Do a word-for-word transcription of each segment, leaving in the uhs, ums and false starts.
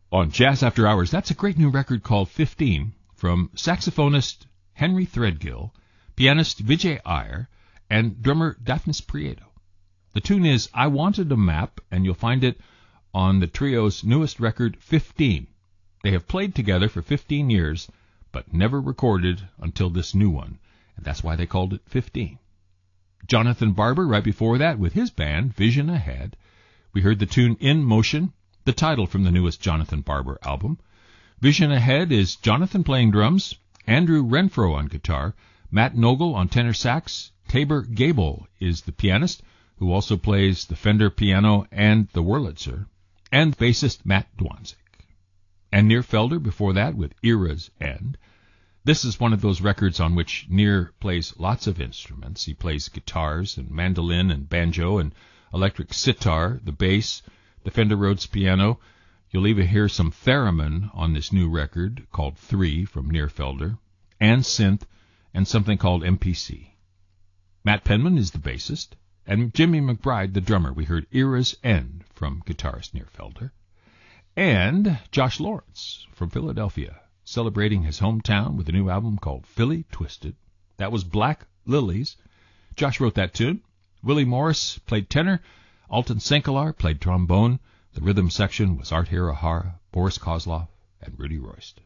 On Jazz After Hours, that's a great new record called fifteen from saxophonist Henry Threadgill, pianist Vijay Iyer, and drummer Daphnis Prieto. The tune is I Wanted a Map, and you'll find it on the trio's newest record, fifteen. They have played together for fifteen years, but never recorded until this new one, and that's why they called it fifteen. Jonathan Barber, right before that, with his band, Vision Ahead. We heard the tune In Motion, the title from the newest Jonathan Barber album. Vision Ahead is Jonathan playing drums, Andrew Renfro on guitar, Matt Nogel on tenor sax, Tabor Gable is the pianist, who also plays the Fender piano and the Wurlitzer, and bassist Matt Dwanzik. And Nir Felder before that with Era's End. This is one of those records on which Nir plays lots of instruments. He plays guitars and mandolin and banjo and electric sitar, the bass, the Fender Rhodes piano. You'll even hear some theremin on this new record called Three from Nir Felder, and synth, and something called M P C. Matt Penman is the bassist, and Jimmy McBride the drummer. We heard Era's End from guitarist Nir Felder. And Josh Lawrence from Philadelphia, celebrating his hometown with a new album called Philly Twisted. That was Black Lilies. Josh wrote that tune. Willie Morris played tenor. Alton Senkelar played trombone. The rhythm section was Art Hirahara, Boris Kozlov, and Rudy Royston.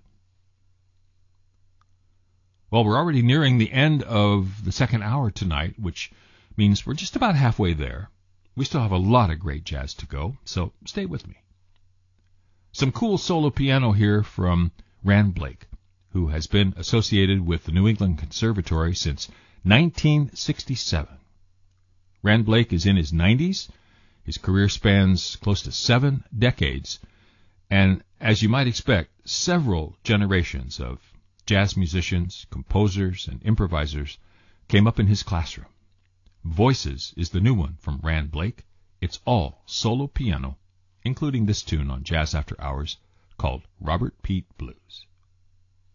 Well, we're already nearing the end of the second hour tonight, which means we're just about halfway there. We still have a lot of great jazz to go, so stay with me. Some cool solo piano here from Rand Blake, who has been associated with the New England Conservatory since nineteen sixty-seven. Rand Blake is in his nineties. His career spans close to seven decades, and as you might expect, several generations of jazz musicians, composers, and improvisers came up in his classroom. Voices is the new one from Rand Blake. It's all solo piano, including this tune on Jazz After Hours called Robert Pete Blues.